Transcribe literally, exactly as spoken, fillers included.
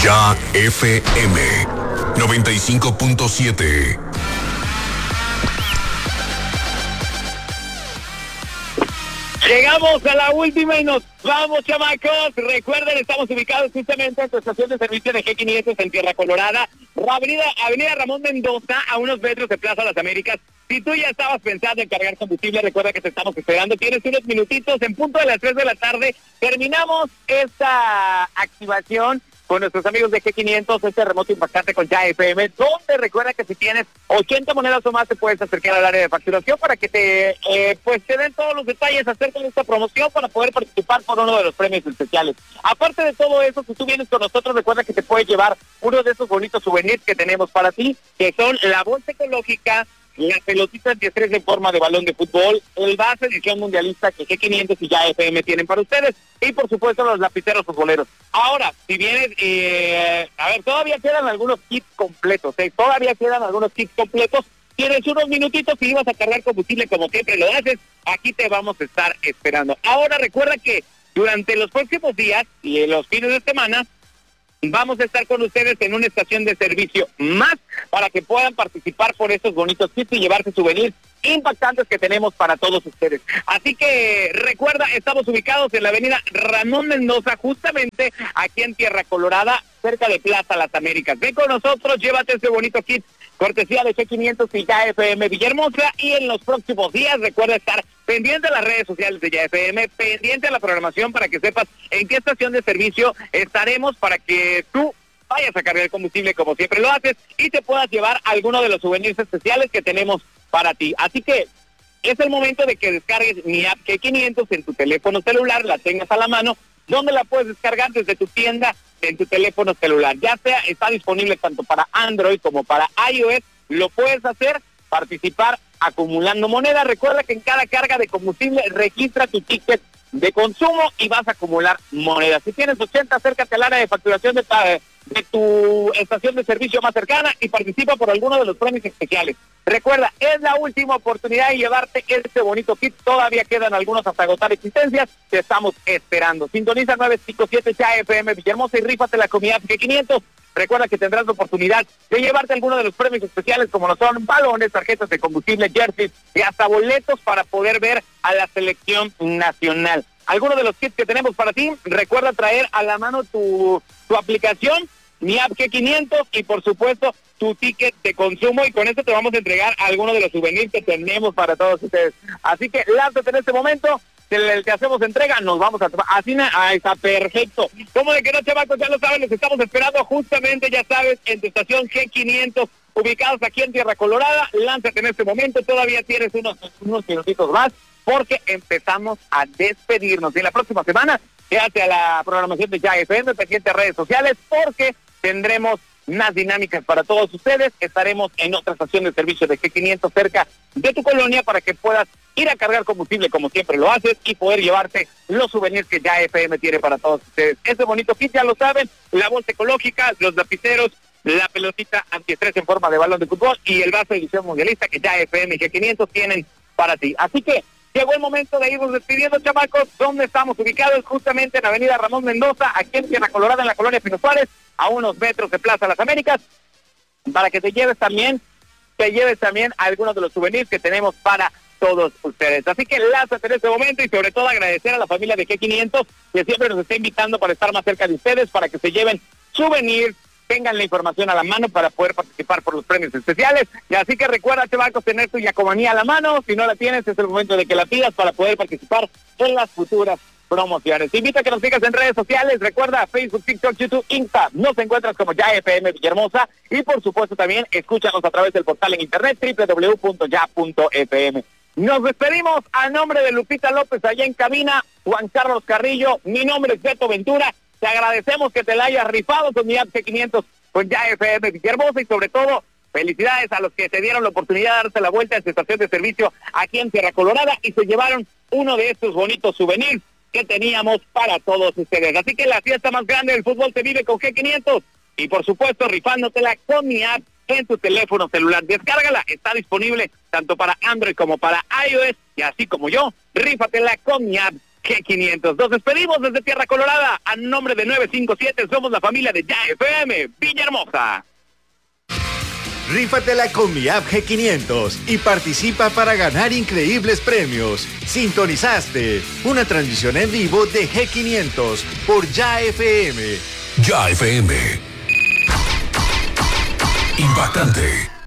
Ya F M noventa y cinco punto siete. Llegamos a la última y nos vamos, chamacos. Recuerden, estamos ubicados justamente en tu estación de servicio de G quinientos en Tierra Colorada, Avenida, Avenida Ramón Mendoza, a unos metros de Plaza Las Américas. Si tú ya estabas pensando en cargar combustible, recuerda que te estamos esperando. Tienes unos minutitos, en punto de las tres de la tarde. Terminamos esta activación con nuestros amigos de G quinientos, este remoto impactante con Ya F M, donde recuerda que si tienes ochenta monedas o más te puedes acercar al área de facturación para que te eh, pues te den todos los detalles acerca de esta promoción para poder participar por uno de los premios especiales. Aparte de todo eso, si tú vienes con nosotros, recuerda que te puedes llevar uno de esos bonitos souvenirs que tenemos para ti, que son la bolsa ecológica, las pelotitas diez en forma de balón de fútbol, el base edición mundialista que G quinientos y Ya F M tienen para ustedes, y por supuesto los lapiceros futboleros. Ahora, si vienes, eh, a ver, todavía quedan algunos kits completos, ¿eh? Todavía quedan algunos kits completos. Tienes unos minutitos y ibas a cargar combustible como siempre lo haces, aquí te vamos a estar esperando. Ahora recuerda que durante los próximos días y en los fines de semana, vamos a estar con ustedes en una estación de servicio más para que puedan participar por estos bonitos kits y llevarse souvenirs impactantes que tenemos para todos ustedes. Así que recuerda, estamos ubicados en la avenida Ramón Mendoza, justamente aquí en Tierra Colorada, cerca de Plaza Las Américas. Ven con nosotros, llévate ese bonito kit, cortesía de G quinientos y Ya F M Villahermosa, y en los próximos días recuerda estar pendiente a las redes sociales de Ya F M, pendiente a la programación para que sepas en qué estación de servicio estaremos para que tú vayas a cargar combustible como siempre lo haces y te puedas llevar alguno de los souvenirs especiales que tenemos para ti. Así que es el momento de que descargues mi app G quinientos en tu teléfono celular, la tengas a la mano, donde la puedes descargar desde tu tienda en tu teléfono celular. Ya sea, está disponible tanto para Android como para iOS, lo puedes hacer, participar acumulando moneda. Recuerda que en cada carga de combustible registra tu ticket de consumo y vas a acumular moneda. Si tienes ochenta, acércate al área de facturación de, de tu estación de servicio más cercana y participa por alguno de los premios especiales. Recuerda, es la última oportunidad de llevarte este bonito kit. Todavía quedan algunos hasta agotar existencias. Te estamos esperando. Sintoniza nueve cinco siete Ya F M Villahermosa y rífate la comunidad G quinientos. Recuerda que tendrás la oportunidad de llevarte alguno de los premios especiales, como lo son balones, tarjetas de combustible, jerseys y hasta boletos para poder ver a la selección nacional. Algunos de los kits que tenemos para ti, recuerda traer a la mano tu, tu aplicación, mi app G quinientos, y por supuesto tu ticket de consumo, y con esto te vamos a entregar algunos de los souvenirs que tenemos para todos ustedes. Así que lánzate en este momento, te, te hacemos entrega, nos vamos a... Así, ah, está perfecto. ¿Cómo de que no, chavacos? Ya lo saben, los estamos esperando justamente, ya sabes, en tu estación G quinientos, ubicados aquí en Tierra Colorada. Lánzate en este momento, todavía tienes unos, unos minutitos más, porque empezamos a despedirnos. Y la próxima semana, quédate a la programación de Ya F M, pendiente a redes sociales, porque tendremos más dinámicas para todos ustedes. Estaremos en otra estación de servicio de G quinientos cerca de tu colonia para que puedas ir a cargar combustible como siempre lo haces y poder llevarte los souvenirs que Ya F M tiene para todos ustedes. Este bonito kit, ya lo saben, la bolsa ecológica, los lapiceros, la pelotita antiestrés en forma de balón de fútbol y el vaso de edición mundialista que Ya F M y G quinientos tienen para ti. Así que llegó el momento de irnos despidiendo, chamacos. ¿Dónde estamos ubicados? Justamente en Avenida Ramón Mendoza, aquí en Tierra Colorada, en la colonia Pino Suárez, a unos metros de Plaza Las Américas, para que te lleves también, te lleves también algunos de los souvenirs que tenemos para todos ustedes. Así que lánzate en este momento y sobre todo agradecer a la familia de G quinientos que siempre nos está invitando para estar más cerca de ustedes, para que se lleven souvenirs, tengan la información a la mano para poder participar por los premios especiales. Y así que recuerda, chavacos, tener tu yacomanía a la mano. Si no la tienes, es el momento de que la pidas para poder participar en las futuras promociones. Te invito a que nos sigas en redes sociales. Recuerda, Facebook, TikTok, YouTube, Insta. Nos encuentras como Ya F M Villahermosa. Y por supuesto también escúchanos a través del portal en internet doble u doble u doble u punto ya punto f m. Nos despedimos a nombre de Lupita López allá en cabina, Juan Carlos Carrillo. Mi nombre es Beto Ventura. Te agradecemos que te la hayas rifado con mi app G quinientos con Ya F M Villahermosa, y sobre todo felicidades a los que se dieron la oportunidad de darse la vuelta a esta estación de servicio aquí en Tierra Colorada y se llevaron uno de estos bonitos souvenirs que teníamos para todos ustedes. Así que la fiesta más grande del fútbol se vive con G quinientos y por supuesto rifándotela con mi app en tu teléfono celular. Descárgala, está disponible tanto para Android como para iOS, y así como yo, rífatela con mi app G quinientos. Nos despedimos desde Tierra Colorada. A nombre de nueve cinco siete, somos la familia de Ya F M, Villahermosa. Rífatela con mi app G quinientos y participa para ganar increíbles premios. Sintonizaste una transmisión en vivo de G quinientos por Ya F M. Ya F M. Impactante.